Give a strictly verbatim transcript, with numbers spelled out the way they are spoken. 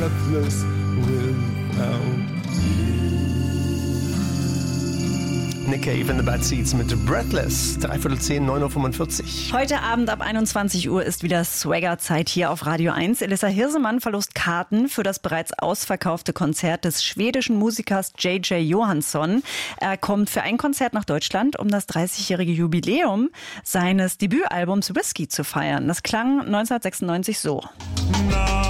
breathless without you. Nick Cave in the Bad Seeds mit Breathless. Dreiviertel zehn, neun Uhr fünfundvierzig. Heute Abend ab einundzwanzig Uhr ist wieder Swagger-Zeit hier auf Radio eins. Elissa Hirsemann verlost Karten für das bereits ausverkaufte Konzert des schwedischen Musikers J J Johansson. Er kommt für ein Konzert nach Deutschland, um das dreißigjährige Jubiläum seines Debütalbums Whiskey zu feiern. Das klang neunzehnhundertsechsundneunzig so.